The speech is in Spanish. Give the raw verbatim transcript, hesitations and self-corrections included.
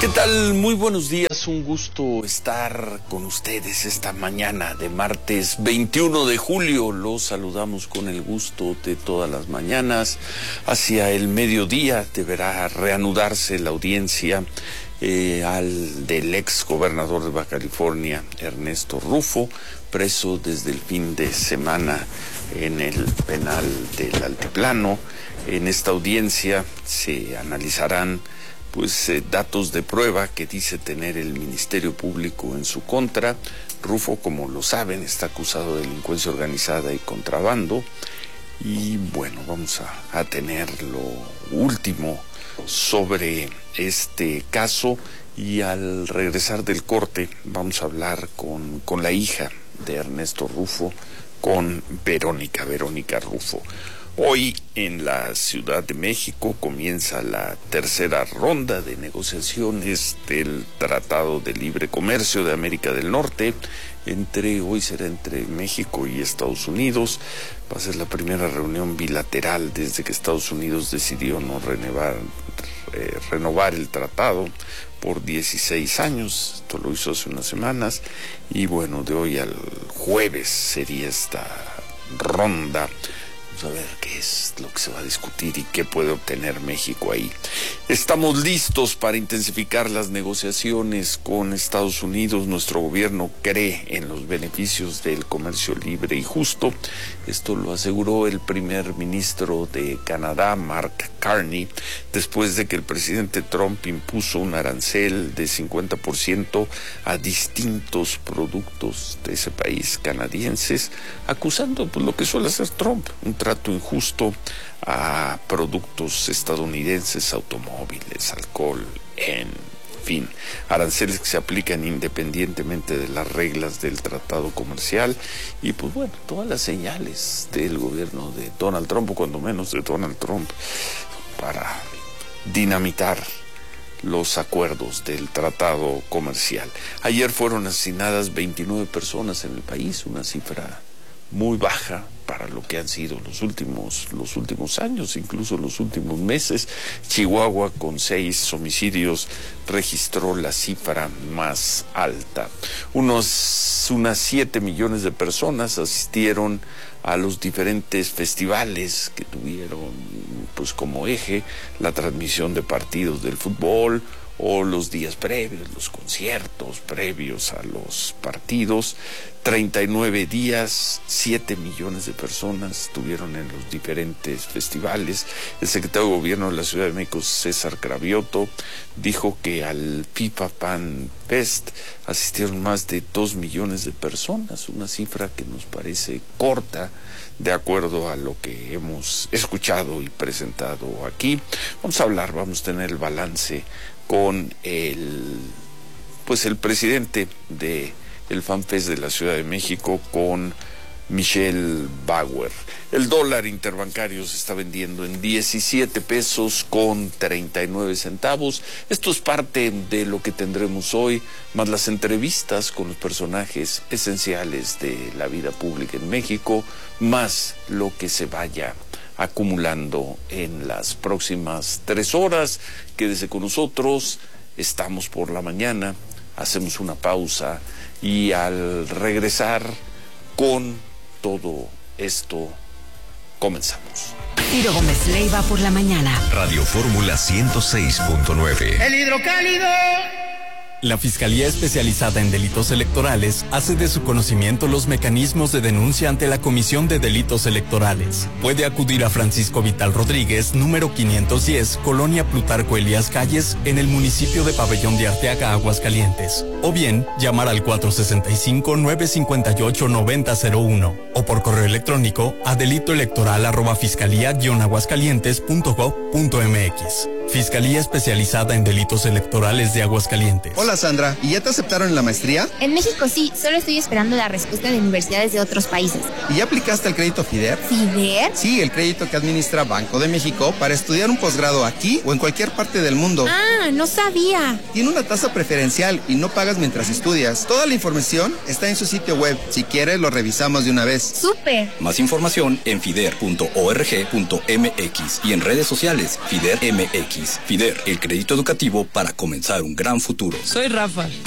¿Qué tal? Muy buenos días, un gusto estar con ustedes esta mañana de martes veintiuno de julio. Los saludamos con el gusto de todas las mañanas. Hacia el mediodía deberá reanudarse la audiencia eh, al del ex gobernador de Baja California, Ernesto Rufo, preso desde el fin de semana en el penal del Altiplano. En esta audiencia se analizarán pues eh, datos de prueba que dice tener el Ministerio Público en su contra. Rufo, como lo saben, está acusado de delincuencia organizada y contrabando. Y bueno, vamos a, a tener lo último sobre este caso. Y al regresar del corte vamos a hablar con, con la hija de Ernesto Rufo, con Verónica, Verónica Rufo. Hoy en la Ciudad de México comienza la tercera ronda de negociaciones del Tratado de Libre Comercio de América del Norte. Entre, hoy será entre México y Estados Unidos. Va a ser la primera reunión bilateral desde que Estados Unidos decidió no renovar, eh, renovar el tratado por dieciséis años. Esto lo hizo hace unas semanas. Y bueno, de hoy al jueves sería esta ronda. Vamos a ver qué es lo que se va a discutir y qué puede obtener México ahí. Estamos listos para intensificar las negociaciones con Estados Unidos. Nuestro gobierno cree en los beneficios del comercio libre y justo. Esto lo aseguró el primer ministro de Canadá, Mark Carney, después de que el presidente Trump impuso un arancel de cincuenta por ciento a distintos productos de ese país canadienses, acusando pues, lo que suele hacer Trump, un trato injusto a productos estadounidenses, automóviles, alcohol, en fin, aranceles que se aplican independientemente de las reglas del tratado comercial. Y pues bueno, todas las señales del gobierno de Donald Trump, o cuando menos de Donald Trump, para dinamitar los acuerdos del tratado comercial. Ayer fueron asesinadas veintinueve personas en el país, una cifra muy baja para lo que han sido los últimos, los últimos años, incluso los últimos meses. Chihuahua, con seis homicidios, registró la cifra más alta. Unos, unas siete millones de personas asistieron a los diferentes festivales que tuvieron pues como eje la transmisión de partidos del fútbol, o los días previos, los conciertos previos a los partidos. treinta y nueve días, siete millones de personas estuvieron en los diferentes festivales. El secretario de Gobierno de la Ciudad de México, César Cravioto, dijo que al FIFA Fan Fest asistieron más de dos millones de personas, una cifra que nos parece corta de acuerdo a lo que hemos escuchado y presentado aquí. Vamos a hablar, vamos a tener el balance con el pues el presidente de el FanFest de la Ciudad de México, con Michelle Bauer. El dólar interbancario se está vendiendo en diecisiete pesos con treinta y nueve centavos. Esto es parte de lo que tendremos hoy, más las entrevistas con los personajes esenciales de la vida pública en México, más lo que se vaya acumulando en las próximas tres horas. Quédese con nosotros, estamos por la mañana, hacemos una pausa y al regresar con todo esto comenzamos. Ciro Gómez Leiva por la mañana. Radio Fórmula ciento seis punto nueve. El hidrocálido. La Fiscalía Especializada en Delitos Electorales hace de su conocimiento los mecanismos de denuncia ante la Comisión de Delitos Electorales. Puede acudir a Francisco Vital Rodríguez, número quinientos diez, Colonia Plutarco Elías Calles, en el municipio de Pabellón de Arteaga, Aguascalientes. O bien, llamar al cuatro sesenta y cinco, nueve cincuenta y ocho, noventa cero uno o por correo electrónico a delitoelectoral arroba fiscalía guion aguascalientes punto gob punto mx. Fiscalía Especializada en Delitos Electorales de Aguascalientes. Hola Sandra, ¿y ya te aceptaron en la maestría? En México sí, solo estoy esperando la respuesta de universidades de otros países. ¿Y ya aplicaste el crédito FIDER? ¿FIDER? Sí, el crédito que administra Banco de México para estudiar un posgrado aquí o en cualquier parte del mundo. Ah, no sabía. Tiene una tasa preferencial y no pagas mientras estudias. Toda la información está en su sitio web. Si quieres, lo revisamos de una vez. ¡Súper! Más información en fider punto org punto mx y en redes sociales FIDER M X. mx. FIDER, el crédito educativo para comenzar un gran futuro. Soy Rafa.